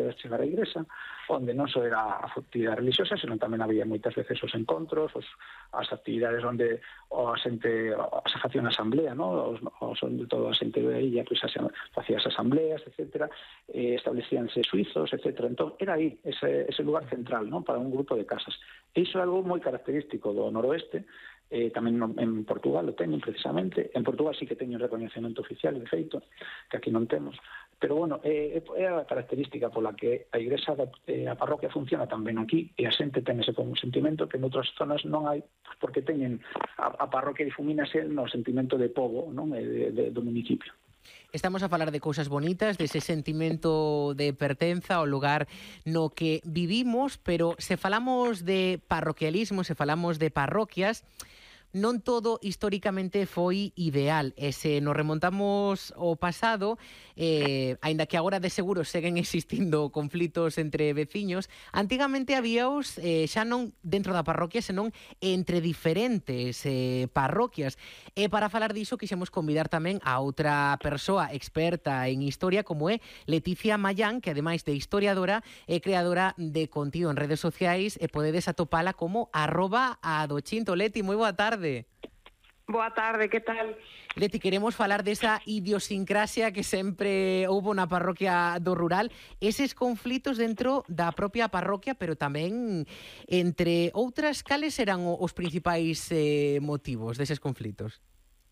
poder chegar á igrexa, onde non só era a actividade religiosa, senón tamén había moitas veces os encontros, as actividades onde se facía unha asamblea, ¿no? Onde toda a xente da illa pues, facía as asambleas, etc. Establecíanse suizos, etc. Entón, era aí ese lugar central, ¿no? Para un grupo de casas. E iso é algo moi característico do noroeste, tamén en Portugal lo teñen precisamente. En Portugal sí que teñen recoñecemento oficial, de feito, que aquí non temos. Pero, bueno, é a característica pola que a igrexa, a parroquia funciona tamén aquí e a xente ten ese como sentimento que en outras zonas non hai, porque teñen a parroquia difumínase no sentimento de pobo, non? Do municipio. Estamos a falar de cousas bonitas, dese sentimento de pertenza ao lugar no que vivimos, pero se falamos de parroquialismo, se falamos de parroquias, non todo históricamente foi ideal. E se nos remontamos ao pasado, aínda que agora de seguro seguen existindo conflitos entre veciños, antigamente habíaos xa non dentro da parroquia, senón entre diferentes parroquias. E para falar diso, quixemos convidar tamén a outra persoa experta en historia, como é Leticia Mayán, que ademais de historiadora, é creadora de contido en redes sociais e podedes atopala como @adochinto. Leti, moi boa tarde. Boa tarde, que tal? Leti, queremos falar desa idiosincrasia que sempre houbo na parroquia do rural, eses conflitos dentro da propia parroquia, pero tamén entre outras, cales eran os principais motivos deses conflitos?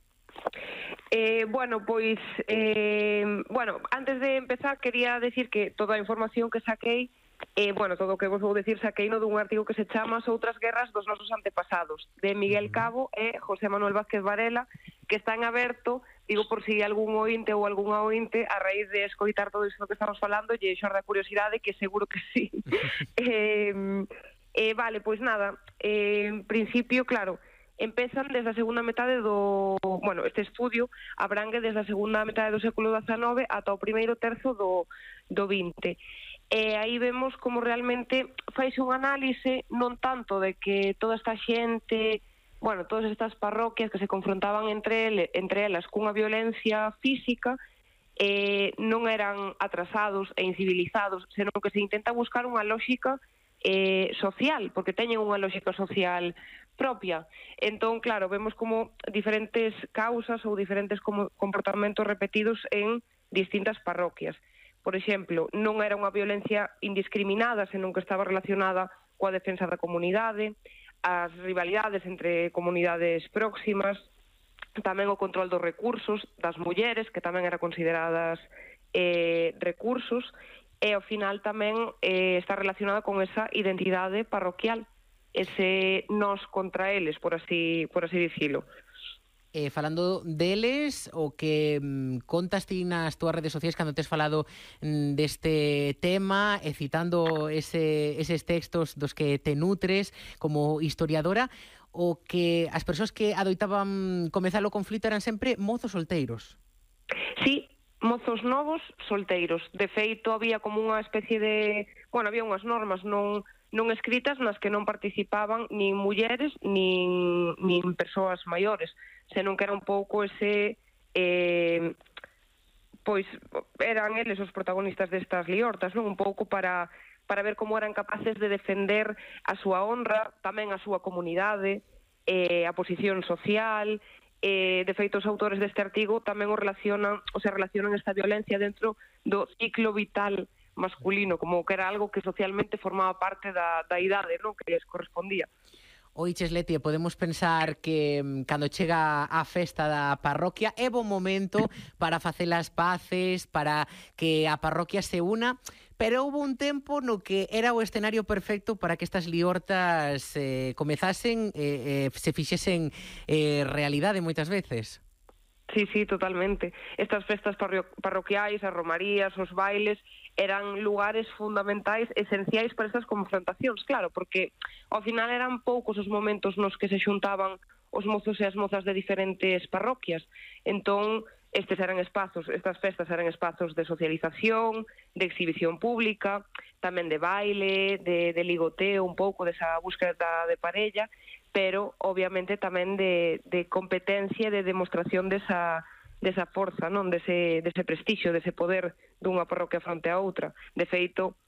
Antes de empezar, quería decir que toda a información que saquei, todo o que vos vou decir, saqueino dun artigo que se chama As outras guerras dos nosos antepasados, de Miguel Cabo e José Manuel Vázquez Varela, que está en aberto, digo por si algún ointe ou algunha ointe, a raíz de escoitar todo isto que estamos falando, lle xorda curiosidade, que seguro que sí. En principio, claro, empezan desde a segunda metade este estudio abrangue desde a segunda metade do século XIX ata o primeiro terzo do XX. E aí vemos como realmente faise un análise non tanto de que toda esta xente, todas estas parroquias que se confrontaban entre elas cunha violencia física, non eran atrasados e incivilizados, senón que se intenta buscar unha lógica social, porque teñen unha lógica social propia. Entón, claro, vemos como diferentes causas ou diferentes comportamentos repetidos en distintas parroquias. Por exemplo, non era unha violencia indiscriminada, senón que estaba relacionada coa defensa da comunidade, as rivalidades entre comunidades próximas, tamén o control dos recursos das mulleres, que tamén eran consideradas recursos, e ao final tamén está relacionada con esa identidade parroquial, ese nós contra eles, por así dicilo. Falando deles, o que contas ti nas túas redes sociais cando tes falado deste tema e citando eses textos dos que te nutres como historiadora, o que as persoas que adoitaban comezar o conflito eran sempre mozos solteiros. Sí, mozos novos solteiros. De feito, había como unha especie de... había unhas normas non escritas nas que non participaban nin mulleres nin persoas maiores, senón que era un pouco ese... eran eles os protagonistas destas liortas, non? Un pouco para ver como eran capaces de defender a súa honra, tamén a súa comunidade, a posición social. De feito, os autores deste artigo tamén relacionan esta violencia dentro do ciclo vital masculino, como que era algo que socialmente formaba parte da idade, non? Que les correspondía. Oiches, Leti, podemos pensar que cando chega a festa da parroquia é bo momento para facer as paces, para que a parroquia se una, pero houve un tempo no que era o escenario perfecto para que estas liortas comezasen se fixesen realidade moitas veces. Sí, totalmente. Estas festas parroquiais, as romarías, os bailes, eran lugares fundamentais, esenciais para estas confrontacións, claro, porque ao final eran poucos os momentos nos que se xuntaban os mozos e as mozas de diferentes parroquias. Entón, estas festas eran espazos de socialización, de exhibición pública, tamén de baile, de ligoteo, un pouco desa búsqueda de parella, pero obviamente tamén de competencia e de demostración desa forza, non, dese prestixio, dese poder dunha parroquia fronte a outra. De feito,